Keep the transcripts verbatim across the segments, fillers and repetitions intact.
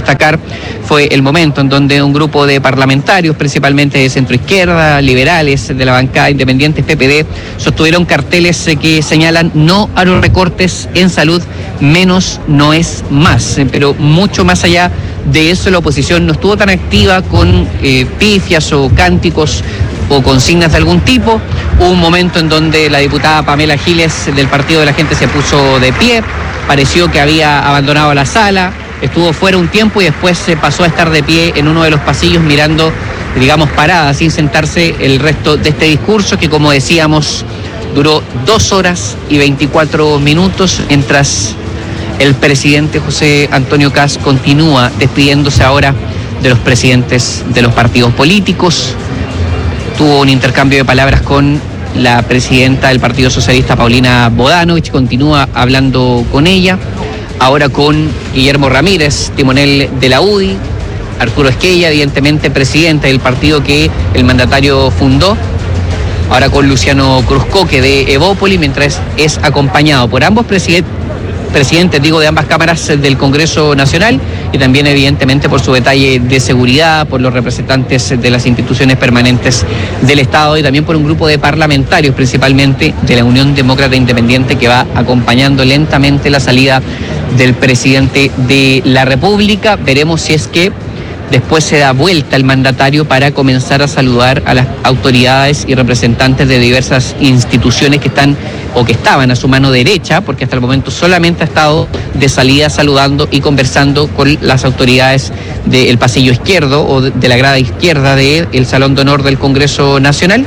destacar fue el momento en donde un grupo de parlamentarios, principalmente de centroizquierda, liberales, de la bancada independientes P P D, sostuvieron carteles que señalan no a los recortes en salud, menos no es más. Pero mucho más allá de eso, la oposición no estuvo tan activa con eh, pifias o cánticos o consignas de algún tipo. Hubo un momento en donde la diputada Pamela Giles del Partido de la Gente se puso de pie, pareció que había abandonado la sala, estuvo fuera un tiempo y después se pasó a estar de pie en uno de los pasillos mirando, digamos, parada, sin sentarse el resto de este discurso que, como decíamos, duró dos horas y veinticuatro minutos, mientras el presidente José Antonio Kast continúa despidiéndose ahora de los presidentes de los partidos políticos. Tuvo un intercambio de palabras con la presidenta del Partido Socialista, Paulina Bodanovich, continúa hablando con ella, ahora con Guillermo Ramírez, timonel de la U D I, Arturo Esquella, evidentemente presidente del partido que el mandatario fundó, ahora con Luciano Cruzcoque de Evópoli, mientras es acompañado por ambos presidentes, presidentes, digo, de ambas cámaras del Congreso Nacional, y también evidentemente por su detalle de seguridad, por los representantes de las instituciones permanentes del Estado y también por un grupo de parlamentarios, principalmente de la Unión Demócrata Independiente, que va acompañando lentamente la salida del presidente de la República. Veremos si es que después se da vuelta el mandatario para comenzar a saludar a las autoridades y representantes de diversas instituciones que están o que estaban a su mano derecha, porque hasta el momento solamente ha estado de salida saludando y conversando con las autoridades del pasillo izquierdo o de la grada izquierda del Salón de Honor del Congreso Nacional.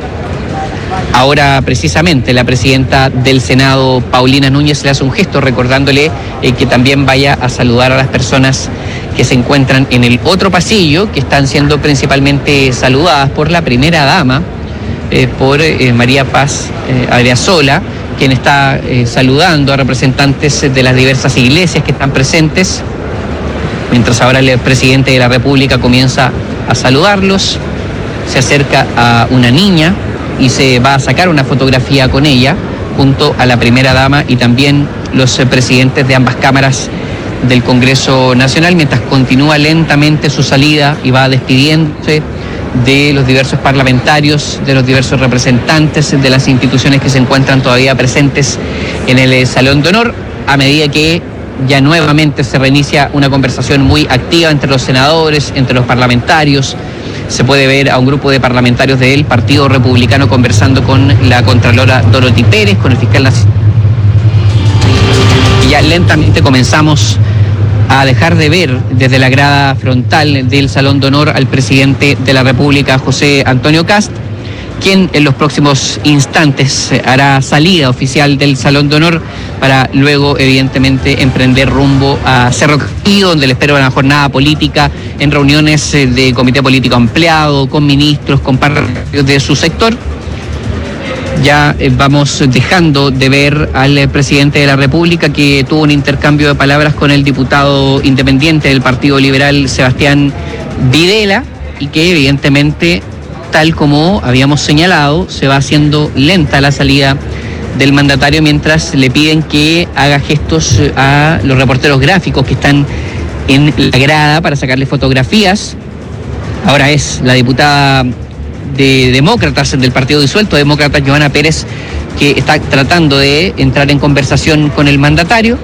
Ahora precisamente la presidenta del Senado, Paulina Núñez, le hace un gesto recordándole eh, que también vaya a saludar a las personas que se encuentran en el otro pasillo, que están siendo principalmente saludadas por la primera dama, eh, por eh, María Paz eh, Adriasola, quien está eh, saludando a representantes de las diversas iglesias que están presentes, mientras ahora el presidente de la República comienza a saludarlos, se acerca a una niña y se va a sacar una fotografía con ella, junto a la primera dama y también los eh, presidentes de ambas cámaras del Congreso Nacional, mientras continúa lentamente su salida y va despidiéndose de los diversos parlamentarios, de los diversos representantes de las instituciones que se encuentran todavía presentes en el Salón de Honor, a medida que ya nuevamente se reinicia una conversación muy activa entre los senadores, entre los parlamentarios. Se puede ver a un grupo de parlamentarios del Partido Republicano conversando con la contralora Dorothy Pérez, con el fiscal nacional. Y ya lentamente comenzamos a dejar de ver desde la grada frontal del Salón de Honor al presidente de la República, José Antonio Kast, quien en los próximos instantes hará salida oficial del Salón de Honor para luego, evidentemente, emprender rumbo a Cerro Castillo, donde le espera una jornada política en reuniones de comité político ampliado, con ministros, con parlamentarios de su sector. Ya vamos dejando de ver al presidente de la República, que tuvo un intercambio de palabras con el diputado independiente del Partido Liberal, Sebastián Videla, y que evidentemente, tal como habíamos señalado, se va haciendo lenta la salida del mandatario mientras le piden que haga gestos a los reporteros gráficos que están en la grada para sacarle fotografías. Ahora es la diputada de Demócratas, del partido disuelto, Demócratas, Johanna Pérez, que está tratando de entrar en conversación con el mandatario.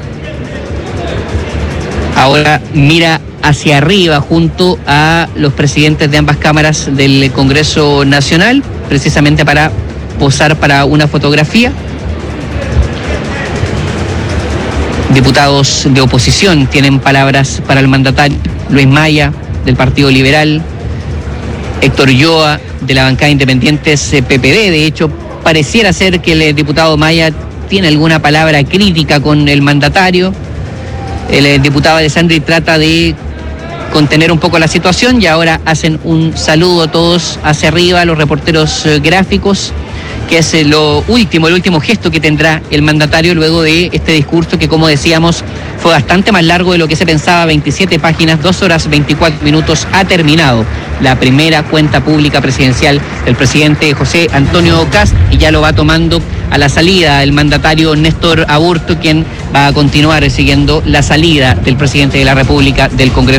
Ahora mira hacia arriba junto a los presidentes de ambas cámaras del Congreso Nacional, precisamente para posar para una fotografía. Diputados de oposición tienen palabras para el mandatario: Luis Maya, del Partido Liberal, Héctor Ulloa, de la bancada Independientes P P D. De hecho, pareciera ser que el diputado Maya tiene alguna palabra crítica con el mandatario. El diputado Alessandri trata de contener un poco la situación y ahora hacen un saludo todos hacia arriba, los reporteros gráficos, que es lo último, el último gesto que tendrá el mandatario luego de este discurso que, como decíamos, fue bastante más largo de lo que se pensaba, veintisiete páginas, dos horas veinticuatro minutos, ha terminado la primera cuenta pública presidencial del presidente José Antonio Kast, y ya lo va tomando a la salida el mandatario Néstor Aburto, quien va a continuar siguiendo la salida del presidente de la República del Congreso.